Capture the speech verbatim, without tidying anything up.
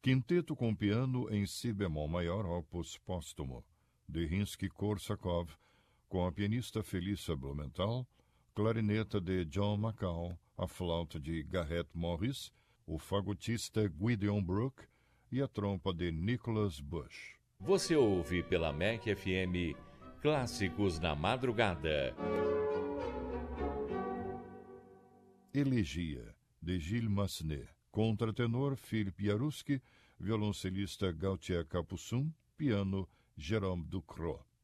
Quinteto com piano em si bemol maior, opus póstumo, de Rimsky-Korsakov, com a pianista Felissa Blumenthal, clarineta de John McCall, a flauta de Garrett Morris, o fagotista Gideon Brook e a trompa de Nicholas Bush. Você ouve pela M E C F M Clássicos na Madrugada. Elegia, de Gilles Massenet. Contratenor Philippe Jaruski, violoncelista Gautier Capuçon, piano Jérôme Ducrot.